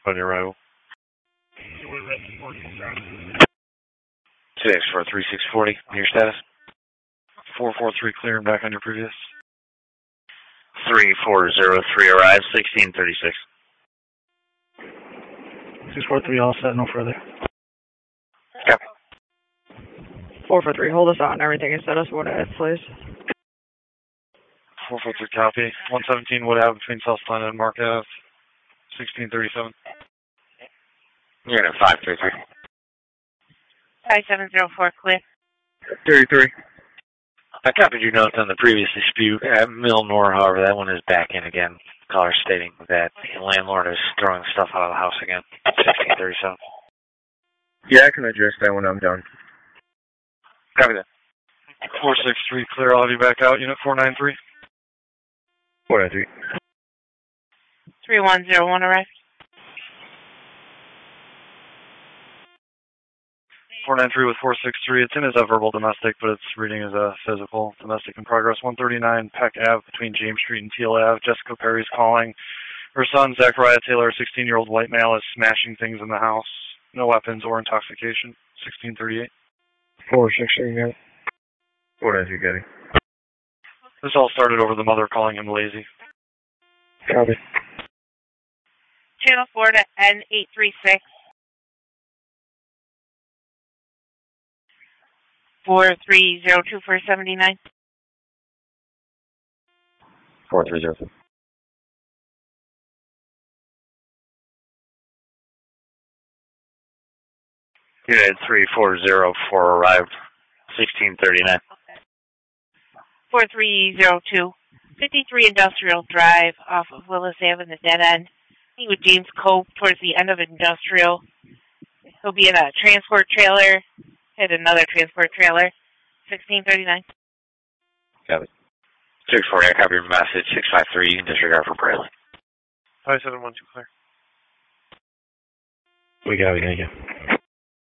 on your arrival. 2X43640, your status? 443 clear and back on your previous. 3403 arrives, 1636. 643 all set, no further. Copy. 443, hold us on. Everything is set us what it is, please. 443 copy. 117 Wood Ave between South Line and Mark Ave. 1637. You're in at 533. 5704 clear. 33. I copied your notes on the previous dispute at Milnor, however, that one is back in again. Caller stating that the landlord is throwing stuff out of the house again. 1637. Yeah, I can address that when I'm done. Copy that. 463 clear, I'll have you back out. Unit 493. 493. 3101 arrived. 493 with 463. It's in as a verbal domestic, but it's reading as a physical domestic in progress. 139 Peck Ave between James Street and Teal Ave. Jessica Perry's calling. Her son, Zachariah Taylor, a 16-year-old white male, is smashing things in the house. No weapons or intoxication. 1638. 463. 493, Getty. This all started over the mother calling him lazy. Copy. Channel 4 to N836. 4302479. 4303. Unit 3404 arrived. 1639. 4302. 53 Industrial Drive off of Willis Avenue, the dead end. Meet with James Cope towards the end of Industrial. He'll be in a transport trailer. Hit another transport trailer. 1639. Copy. 640, I copy your message. 653, you can disregard for Bradley. 5712 clear. We got it, thank you.